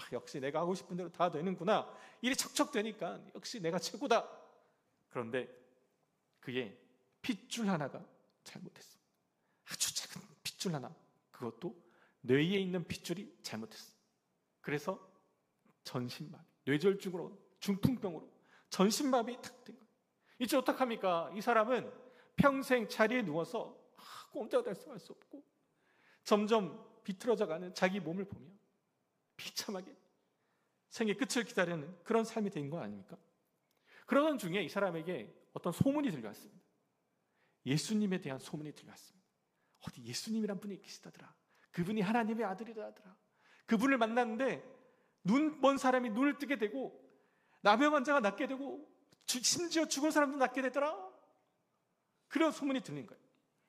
역시 내가 하고 싶은 대로 다 되는구나. 일이 척척되니까 역시 내가 최고다. 그런데 그의 핏줄 하나가 잘못했어. 아주 작은 핏줄 하나, 그것도 뇌에 있는 핏줄이 잘못했어. 그래서 전신마비, 뇌졸중으로, 중풍병으로 전신마비 탁 된 거예요. 이제 어떡합니까? 이 사람은 평생 자리에 누워서 꼼짝달싹할 수 없고 점점 비틀어져가는 자기 몸을 보며 비참하게 생의 끝을 기다리는 그런 삶이 된 거 아닙니까? 그러던 중에 이 사람에게 어떤 소문이 들려왔습니다. 예수님에 대한 소문이 들려왔습니다. 어디 예수님이란 분이 계시다더라. 그분이 하나님의 아들이라더라. 그분을 만났는데 눈 먼 사람이 눈을 뜨게 되고 나병 환자가 낫게 되고 심지어 죽은 사람도 낫게 되더라. 그런 소문이 들린 거예요.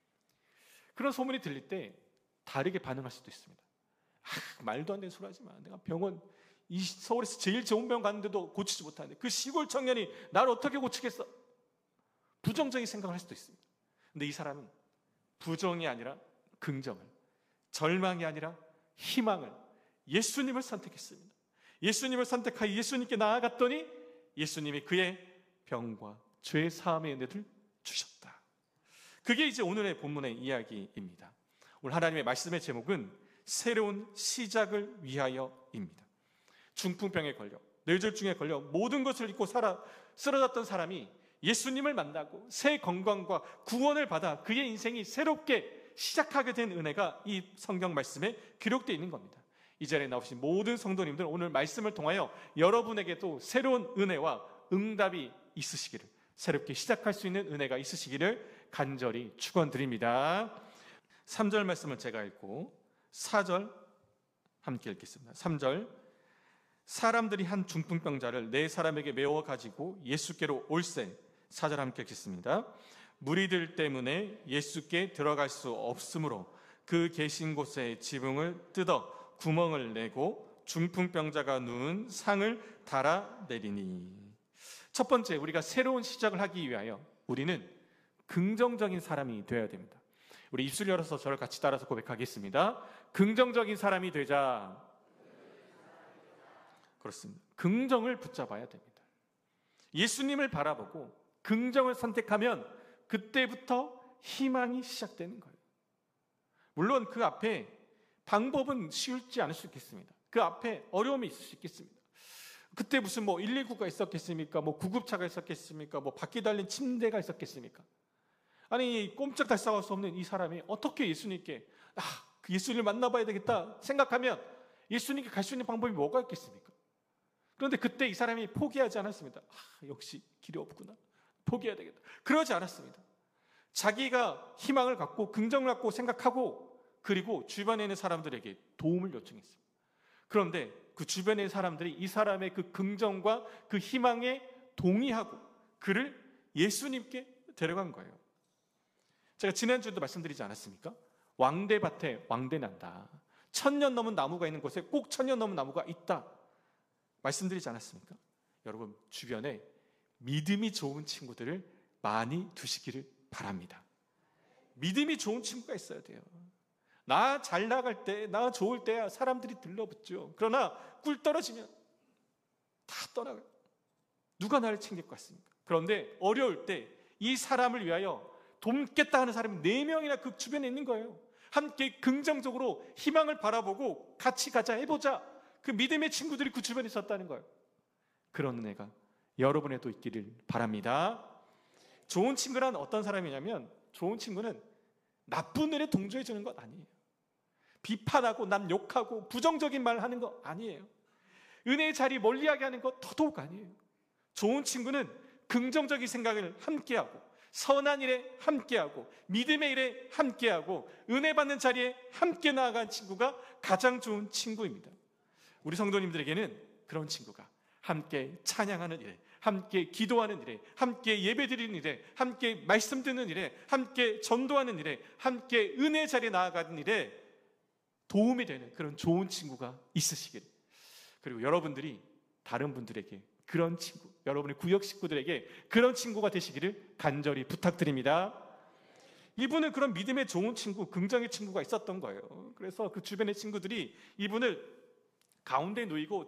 그런 소문이 들릴 때 다르게 반응할 수도 있습니다. 말도 안 되는 소리 하지 마. 내가 병원, 이 서울에서 제일 좋은 병원 갔는데도 고치지 못하는데 그 시골 청년이 나를 어떻게 고치겠어? 부정적인 생각을 할 수도 있습니다. 근데 이 사람은 부정이 아니라 긍정을, 절망이 아니라 희망을, 예수님을 선택했습니다. 예수님을 선택하여 예수님께 나아갔더니 예수님이 그의 병과 죄 사함의 은혜를 주셨다. 그게 이제 오늘의 본문의 이야기입니다. 오늘 하나님의 말씀의 제목은 새로운 시작을 위하여입니다. 중풍병에 걸려, 뇌졸중에 걸려 모든 것을 잃고 쓰러졌던 사람이 예수님을 만나고 새 건강과 구원을 받아 그의 인생이 새롭게 시작하게 된 은혜가 이 성경 말씀에 기록되어 있는 겁니다. 이 자리에 나오신 모든 성도님들, 오늘 말씀을 통하여 여러분에게도 새로운 은혜와 응답이 있으시기를, 새롭게 시작할 수 있는 은혜가 있으시기를 간절히 축원드립니다. 3절 말씀을 제가 읽고 4절 함께 읽겠습니다. 3절, 사람들이 한 중풍병자를 네 사람에게 메워 가지고 예수께로 올세. 4절 함께 읽겠습니다. 무리들 때문에 예수께 들어갈 수 없으므로 그 계신 곳에 지붕을 뜯어 구멍을 내고 중풍병자가 누운 상을 달아내리니. 첫 번째, 우리가 새로운 시작을 하기 위하여 우리는 긍정적인 사람이 되어야 됩니다. 우리 입술 열어서 저를 같이 따라서 고백하겠습니다. 긍정적인 사람이 되자. 그렇습니다. 긍정을 붙잡아야 됩니다. 예수님을 바라보고 긍정을 선택하면 그때부터 희망이 시작되는 거예요. 물론 그 앞에 방법은 쉬울지 않을 수 있겠습니다. 그 앞에 어려움이 있을 수 있겠습니다. 그때 무슨 119가 있었겠습니까? 구급차가 있었겠습니까? 바퀴 달린 침대가 있었겠습니까? 아니, 꼼짝달싹할 수 없는 이 사람이 어떻게 예수님께 그 예수님을 만나봐야 되겠다 생각하면 예수님께 갈 수 있는 방법이 뭐가 있겠습니까? 그런데 그때 이 사람이 포기하지 않았습니다. 역시 길이 없구나. 포기해야 되겠다. 그러지 않았습니다. 자기가 희망을 갖고 긍정을 갖고 생각하고 그리고 주변에 있는 사람들에게 도움을 요청했습니다. 그런데 그 주변에 있는 사람들이 이 사람의 그 긍정과 그 희망에 동의하고 그를 예수님께 데려간 거예요. 제가 지난주에도 말씀드리지 않았습니까? 왕대밭에 왕대 난다. 1000년 넘은 나무가 있는 곳에 꼭 1000년 넘은 나무가 있다. 말씀드리지 않았습니까? 여러분, 주변에 믿음이 좋은 친구들을 많이 두시기를 바랍니다. 믿음이 좋은 친구가 있어야 돼요. 나 잘 나갈 때, 나 좋을 때야 사람들이 들러붙죠. 그러나 꿀 떨어지면 다 떠나가요. 누가 나를 챙길 것 같습니까? 그런데 어려울 때 이 사람을 위하여 돕겠다 하는 사람이 4명이나 그 주변에 있는 거예요. 함께 긍정적으로 희망을 바라보고 같이 가자, 해보자. 그 믿음의 친구들이 그 주변에 있었다는 거예요. 그런 은혜가 여러분에도 있기를 바랍니다. 좋은 친구란 어떤 사람이냐면, 좋은 친구는 나쁜 일에 동조해 주는 것 아니에요. 비판하고 남 욕하고 부정적인 말 하는 거 아니에요. 은혜의 자리 멀리하게 하는 거 더더욱 아니에요. 좋은 친구는 긍정적인 생각을 함께하고 선한 일에 함께하고 믿음의 일에 함께하고 은혜 받는 자리에 함께 나아간 친구가 가장 좋은 친구입니다. 우리 성도님들에게는 그런 친구가 함께 찬양하는 일에, 함께 기도하는 일에, 함께 예배드리는 일에, 함께 말씀 듣는 일에, 함께 전도하는 일에, 함께 은혜 자리에 나아가는 일에 도움이 되는 그런 좋은 친구가 있으시길. 그리고 여러분들이 다른 분들에게 그런 친구, 여러분의 구역 식구들에게 그런 친구가 되시기를 간절히 부탁드립니다. 이분은 그런 믿음의 좋은 친구, 긍정의 친구가 있었던 거예요. 그래서 그 주변의 친구들이 이분을 가운데 놓이고